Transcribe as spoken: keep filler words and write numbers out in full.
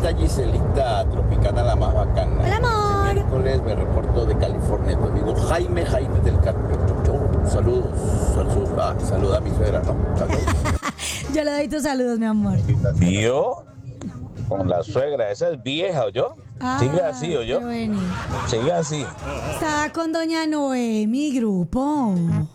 está Giselita Tropicana, la más bacana. Hola, amor. Este miércoles me reporto de California, tu amigo Jaime, Jaime del Carpio. Saludos, saludos, ah, saluda a mi suegra, ¿no? Saludos. Yo le doy tus saludos, mi amor. ¿Yo? Con la suegra, esa es vieja, ¿o yo? Sigue así, ¿o yo? Bueno. Sigue así. Estaba con doña Noé, mi grupo.